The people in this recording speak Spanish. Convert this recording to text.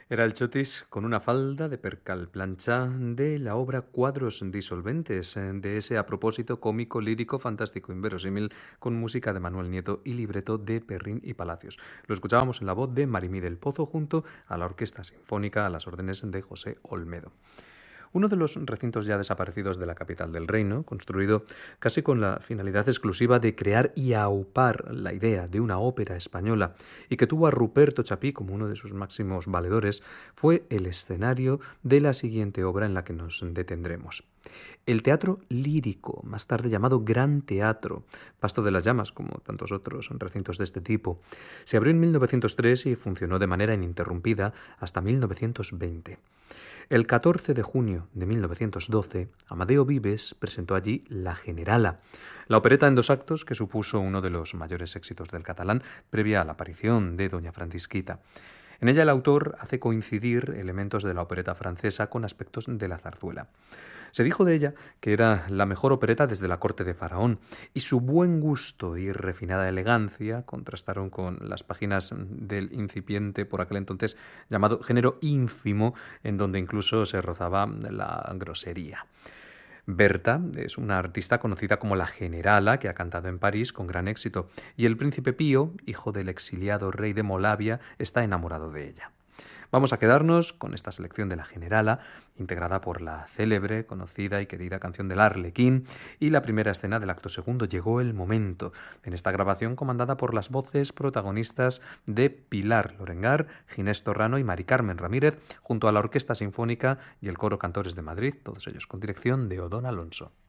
Era el chotis con una falda de percal plancha de la obra Cuadros disolventes, de ese a propósito cómico, lírico, fantástico, inverosímil, con música de Manuel Nieto y libreto de Perrín y Palacios. Lo escuchábamos en la voz de Marimí del Pozo junto a la Orquesta Sinfónica a las órdenes de José Olmedo. Uno de los recintos ya desaparecidos de la capital del reino, construido casi con la finalidad exclusiva de crear y aupar la idea de una ópera española y que tuvo a Ruperto Chapí como uno de sus máximos valedores, fue el escenario de la siguiente obra en la que nos detendremos. El teatro lírico, más tarde llamado Gran Teatro, Pasto de las Llamas, como tantos otros recintos de este tipo, se abrió en 1903 y funcionó de manera ininterrumpida hasta 1920. El 14 de junio de 1912, Amadeo Vives presentó allí La Generala, la opereta en 2 actos que supuso uno de los mayores éxitos del catalán previa a la aparición de Doña Francisquita. En ella el autor hace coincidir elementos de la opereta francesa con aspectos de la zarzuela. Se dijo de ella que era la mejor opereta desde la corte de Faraón, y su buen gusto y refinada elegancia contrastaron con las páginas del incipiente, por aquel entonces llamado género ínfimo, en donde incluso se rozaba la grosería. Berta es una artista conocida como la Generala, que ha cantado en París con gran éxito, y el príncipe Pío, hijo del exiliado rey de Molavia, está enamorado de ella. Vamos a quedarnos con esta selección de la Generala, integrada por la célebre, conocida y querida canción del Arlequín y la primera escena del acto segundo, Llegó el momento, en esta grabación comandada por las voces protagonistas de Pilar Lorengar, Ginés Torrano y Mari Carmen Ramírez, junto a la Orquesta Sinfónica y el Coro Cantores de Madrid, todos ellos con dirección de Odón Alonso.